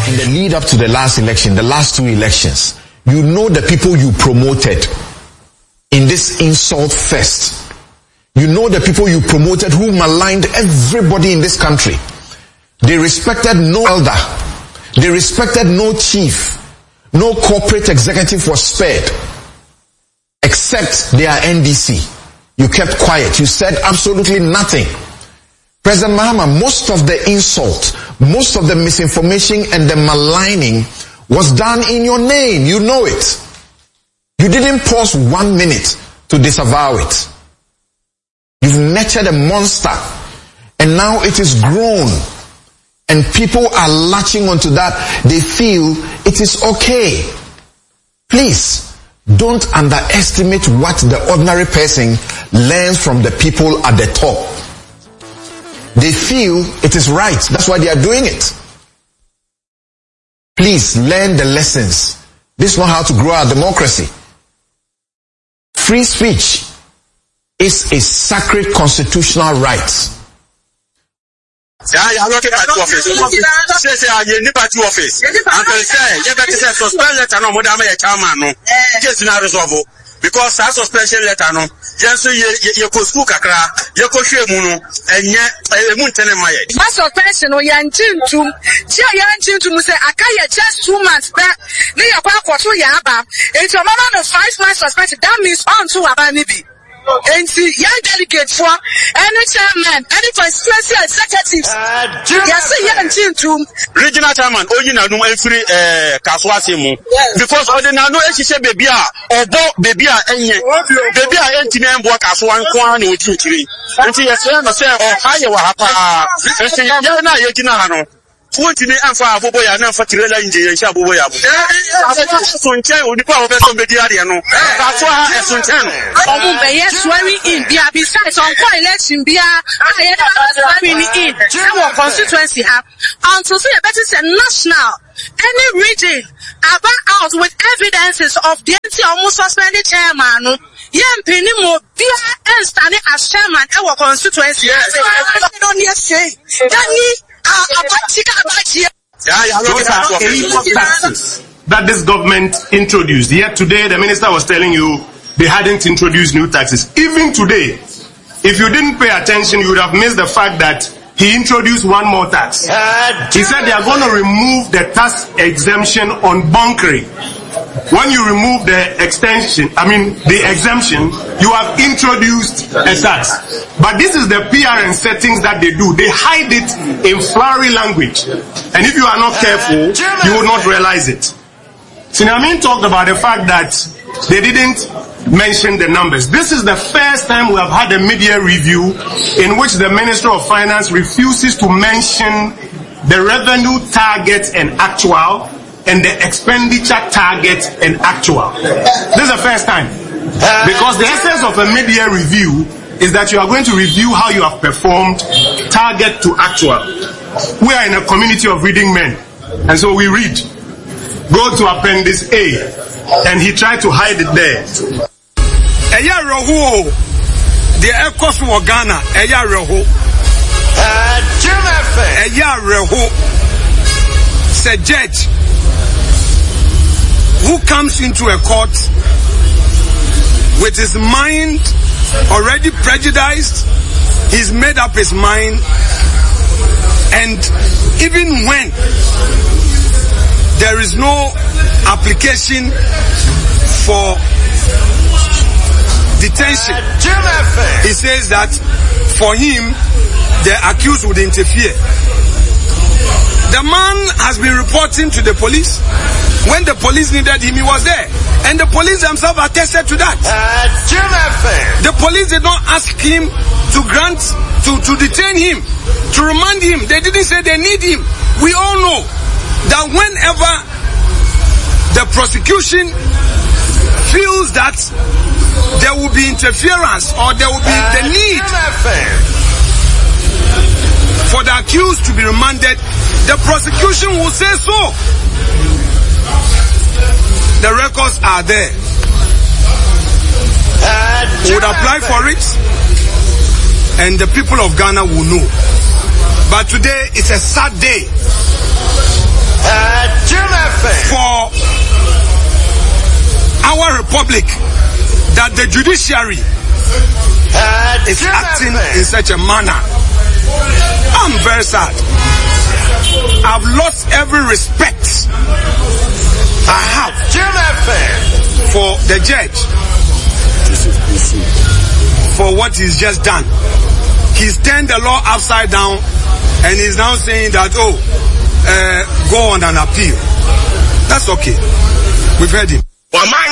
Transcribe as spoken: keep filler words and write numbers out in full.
In the lead up to the last election, the last two elections, you know the people you promoted in this insult fest. You know the people you promoted who maligned everybody in this country. They respected no elder. They respected no chief. No corporate executive was spared. Except their N D C. You kept quiet. You said absolutely nothing. President Mahama, most of the insult, most of the misinformation and the maligning was done in your name. You know it. You didn't pause one minute to disavow it. You've nurtured a monster, and now it is grown, and people are latching onto that. They feel it is okay. Please, don't underestimate what the ordinary person learns from the people at the top. They feel it is right. That's why they are doing it. Please learn the lessons. This is not how to grow our democracy. Free speech is a sacred constitutional right. Yeah, you are working at the office. Say, say, you are in the party office. Until say, you better say, suspend letter no more than a chairman no. Just not resolve. Because that suspension letter no. Just so you you go school kakra, you go share munu, and yet a moon tell my head. My suspension or yan chin to, Chia yan chin to say, I can't just two months back. They are quite what you yaba. It's a man of five months suspension. That means on to Abanibi. And see, young delegates for any chairman, any constituency executives. Yes, young chin to regional chairman, oh, you know, no free uh Kaswasimu. Because I didn't know if she said baby or baby any baby anti man work as one corner with two three. And she has said, oh, higher Wahapa. And she, you're not Yakina. What in the answer of Boya and Fatirella in the Shaboya. Sunchen would be power of somebody. That's why I Sunchen. Oh, yes, swearing in. Besides, on quite election, be I had swearing in. Our constituency have until say better say national. Any region about out with evidences of the anti almost suspended chairman. Yam penny more beer and standing as chairman our constituency. I don't need to say. Those are illegal taxes that this government introduced. Yet today the minister was telling you they hadn't introduced new taxes. Even today, if you didn't pay attention, you would have missed the fact that he introduced one more tax. He said they are going to remove the tax exemption on bunkering. When you remove the extension, I mean the exemption, you have introduced a tax. But this is the P R and settings that they do. They hide it in flowery language. And if you are not careful, you will not realize it. Sinamin talked about the fact that they didn't mention the numbers. This is the first time we have had a media review in which the Minister of Finance refuses to mention the revenue target and actual and the expenditure target and actual. This is the first time. Because the essence of a media review is that you are going to review how you have performed target to actual. We are in a community of reading men. And so we read. Go to appendix A. And he tried to hide it there. Eya roho the Ecos for Ghana. Eya roho. Eya roho. Say judge who comes into a court with his mind already prejudiced. He's made up his mind, and even when there is no application for detention, he says that for him the accused would interfere. The man has been reporting to the police. When the police needed him, he was there. And the police themselves attested to that. The police did not ask him to grant, to, to detain him, to remand him. They didn't say they need him. We all know that whenever the prosecution feels that there will be interference or there will be the need for the accused to be remanded, the prosecution will say so. The records are there. We would apply for it, and the people of Ghana will know. But today it's a sad day. public that the judiciary is acting in such a manner. I'm very sad. I've lost every respect I have for the judge for what he's just done. He's turned the law upside down and he's now saying that, oh, uh, go on an appeal. That's okay. We've heard him.